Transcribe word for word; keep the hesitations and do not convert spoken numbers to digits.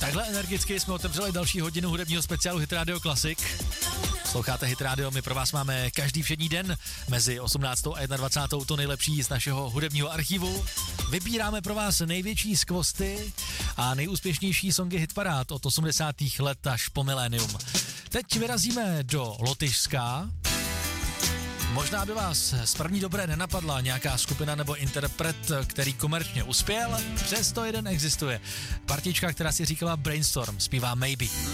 Takhle energicky jsme otevřeli další hodinu hudebního speciálu Hit Radio Classic. Sloucháte Hit Radio, my pro vás máme každý všední den mezi osmnáctou a dvacátou první to nejlepší z našeho hudebního archivu. Vybíráme pro vás největší skvosty a nejúspěšnější songy hitparád od osmdesátých let až po milénium. Teď vyrazíme do Lotyšska. Možná by vás z první dobré nenapadla nějaká skupina nebo interpret, který komerčně uspěl, přesto jeden existuje. Partička, která si říkala Brainstorm, zpívá Maybe.